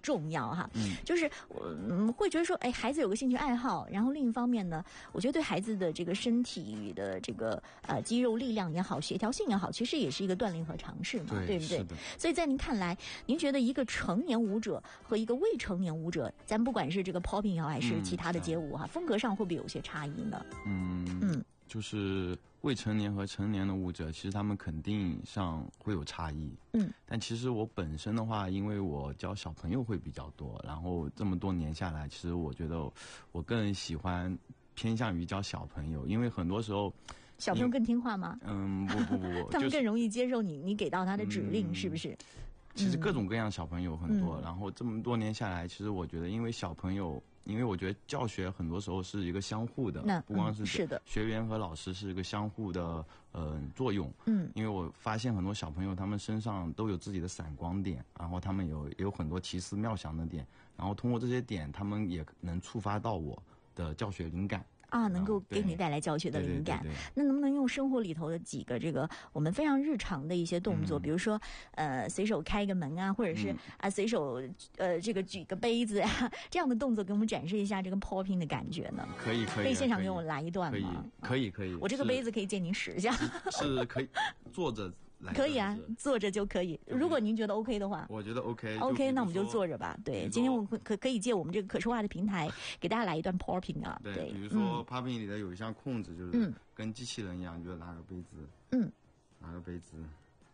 重要哈。就是会觉得说，哎，孩子有个兴趣爱好，然后另一方面呢，我觉得对孩子的这个身体的这个肌肉力量也好，协调性也好，其实也是一个锻炼和尝试嘛，对不对？所以在您看来，您觉得一个成年舞者和一个未成年舞者，咱不管是这个 popping 也好，还是其他的街舞哈，风格上会不会有些差异呢？ 就是未成年和成年的舞者，其实他们肯定上会有差异。但其实我本身的话，因为我教小朋友会比较多，然后这么多年下来，其实我觉得我更喜欢偏向于教小朋友，因为很多时候小朋友更听话吗？ 不， 他们更容易接受你给到他的指令，是不是？ 其实各种各样小朋友很多，然后这么多年下来，其实我觉得，因为小朋友，因为我觉得教学很多时候是一个相互的，不光是学员和老师是一个相互的作用。因为我发现很多小朋友他们身上都有自己的闪光点，然后他们有很多奇思妙想的点，然后通过这些点，他们也能触发到我的教学灵感。 能够给你带来教学的灵感。 对， 那能不能用生活里头的几个这个我们非常日常的一些动作，比如说随手开个门啊，或者是随手这个举个杯子啊，这样的动作给我们展示一下这个 popping 的感觉呢？ 可以现场给我来一段吗？ 可以。 我这个杯子可以借您使一下。 是可以坐着来。 可以啊，坐着就可以。如果您觉得 OK 的话， 我觉得 OK， 那我们就坐着吧。对，今天我们可以借我们这个可视化的平台给大家来一段 popping 啊。 对，比如说 popping 里的有一项控制，就是跟机器人一样，就是拿个杯子，拿个杯子。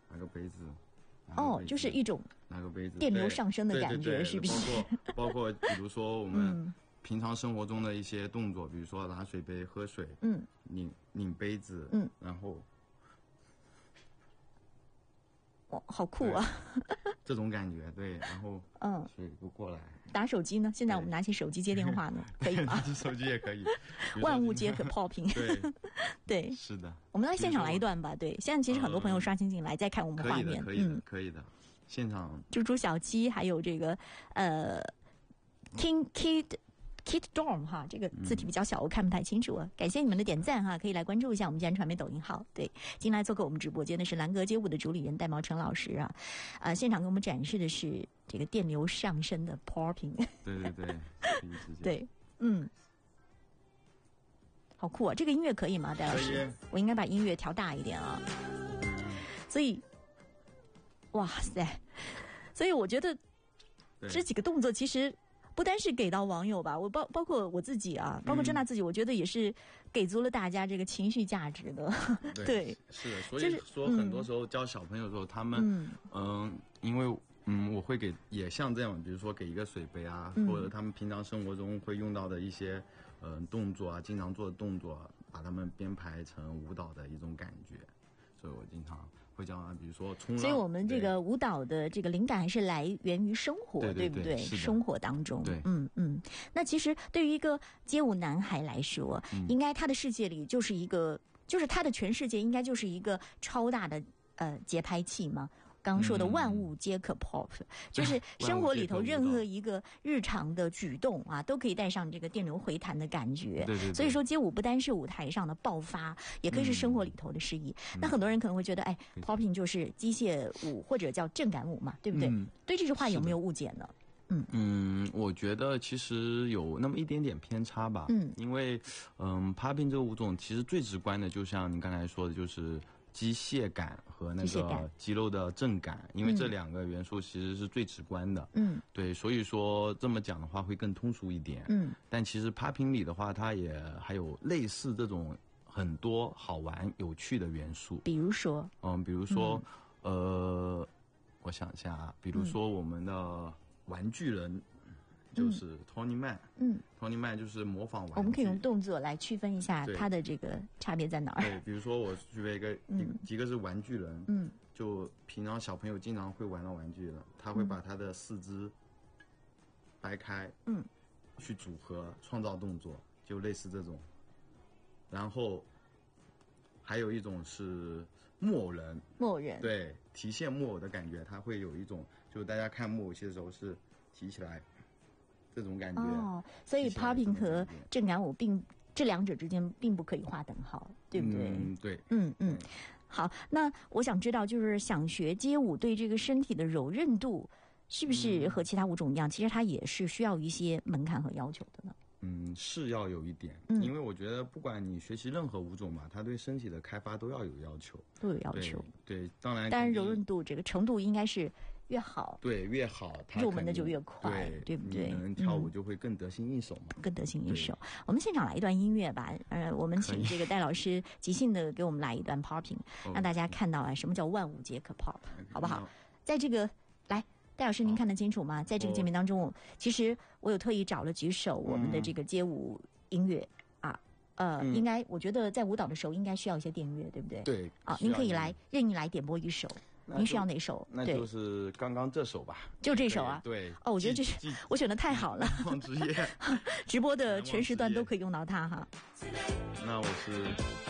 就是一种拿个杯子电流上升的感觉，是不是？ 包括比如说我们平常生活中的一些动作，比如说拿水杯喝水，拧杯子，然后。 好酷啊！ 这种感觉，对，然后水不过来。 打手机呢？现在我们拿起手机接电话呢，可以吗？ 拿起手机也可以， 万物皆可 popping。对， 是的。我们来现场来一段吧。对，现在其实很多朋友刷新进来，再看我们画面， 可以的。现场猪猪小鸡，还有这个King Kid Dorm 哈，这个字体比较小，我看不太清楚啊。感谢你们的点赞哈，可以来关注一下我们既然传媒抖音号。对，进来做客我们直播间的是蓝格街舞的主理人戴毛成老师啊，现场给我们展示的是这个电流上升的 popping。 对， 好酷啊！这个音乐可以吗，戴老师？我应该把音乐调大一点啊。所以，哇塞！所以我觉得这几个动作其实。不单是给到网友吧，我包括我自己啊，包括珍娜自己，我觉得也是给足了大家这个情绪价值的。对， 是的，所以说很多时候教小朋友的时候，他们因为我会也像这样，比如说给一个水杯啊，或者他们平常生活中会用到的一些动作啊，经常做的动作，把他们编排成舞蹈的一种感觉。所以我经常会教他，比如说冲浪。所以我们这个舞蹈的这个灵感还是来源于生活，对不对？生活当中， 对， 那其实对于一个街舞男孩来说，应该他的世界里就是他的全世界应该就是一个超大的节拍器吗？刚刚说的万物皆可 pop， 就是生活里头任何一个日常的举动啊，都可以带上这个电流回弹的感觉。 对。 所以说街舞不单是舞台上的爆发，也可以是生活里头的诗意。那很多人可能会觉得，popping 就是机械舞或者叫正感舞嘛，对不对？对这句话有没有误解呢？ 我觉得其实有那么一点点偏差吧。因为popping 这个舞种其实最直观的，就像您刚才说的，就是机械感和那个肌肉的震感，因为这两个元素其实是最直观的。对，所以说这么讲的话会更通俗一点。但其实 popping 里的话，它也还有类似这种很多好玩有趣的元素。 比如说， 我想一下啊，比如说我们的玩具人。就是 Tony Man，Tony Man 就是模仿玩具。 我们可以用动作来区分一下它的这个差别在哪儿。 对，比如说我举了几个是玩具人，就平常小朋友经常会玩到玩具人，他会把他的四肢掰开，去组合创造动作，就类似这种。然后还有一种是木偶人，对，提线木偶的感觉，它会有一种，就大家看木偶戏的时候是提起来。这种感觉所以 popping 和正感舞这两者之间并不可以划等号，对不对？ 对， 好，那我想知道，就是想学街舞对这个身体的柔韧度是不是和其他舞种一样，其实它也是需要一些门槛和要求的呢？ 是要有一点，因为我觉得不管你学习任何舞种嘛，它对身体的开发都要有要求，对，当然柔润度这个程度应该是越好， 对，越好， 入门的就越快，对不对？ 能跳舞就会更得心应手嘛， 更得心应手。我们现场来一段音乐吧，我们请这个戴老师即兴的给我们来一段 popping， 让大家看到什么叫万舞皆可 pop， 好不好？在这个来。戴老师，您看得清楚吗？在这个界面当中，其实我有特意找了几首我们的这个街舞音乐啊，应该我觉得在舞蹈的时候应该需要一些电乐，对不对？ 对。 啊，您可以任意来点播一首，您需要哪首？ 那就是刚刚这首吧。 就这首啊？ 对。 哦，我觉得这是我选的太好了。 难忘之夜。 直播的全时段都可以用到它哈。 那我是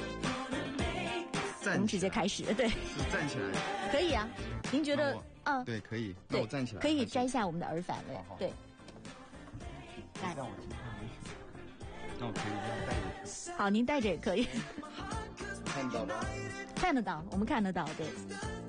我们直接开始，对。 是站起来。 可以啊，您觉得？ 对，可以。那我站起来， 可以摘下我们的耳返了。对， 来，让我听看。那我可以这样戴着。 好，您戴着也可以。 看得到吗？ 看得到，我们看得到，对。